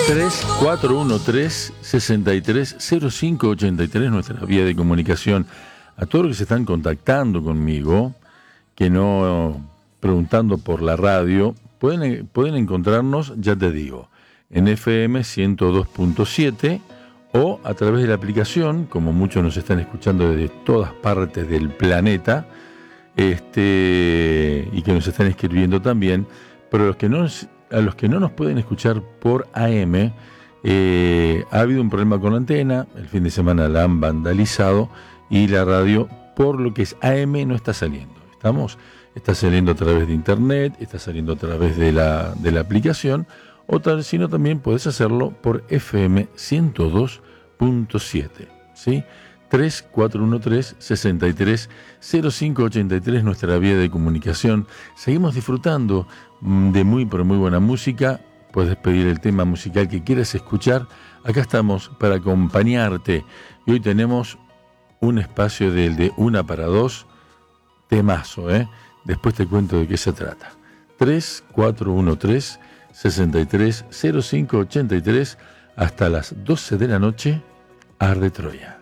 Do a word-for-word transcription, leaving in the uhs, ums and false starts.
tres cuatro uno tres, seis tres cero cinco ocho tres, nuestra vía de comunicación. A todos los que se están contactando conmigo, que no preguntando por la radio, pueden, pueden encontrarnos, ya te digo, en F M ciento dos punto siete o a través de la aplicación, como muchos nos están escuchando desde todas partes del planeta, este, y que nos están escribiendo también, pero los que no, a los que no nos pueden escuchar por A M, eh, ha habido un problema con la antena, el fin de semana la han vandalizado y la radio, por lo que es A M, no está saliendo. ¿Estamos? Está saliendo a través de internet, está saliendo a través de la, de la aplicación, o tal, sino también puedes hacerlo por F M ciento dos punto siete, ¿sí? tres cuatro uno tres, seis tres cero cinco ocho tres, nuestra vía de comunicación. Seguimos disfrutando de muy, pero muy buena música. Puedes pedir el tema musical que quieras escuchar. Acá estamos para acompañarte. Y hoy tenemos un espacio del de una para dos, temazo, ¿eh? Después te cuento de qué se trata. tres cuatro uno tres, seis tres cero cinco ocho tres, hasta las doce de la noche, Arde Troya.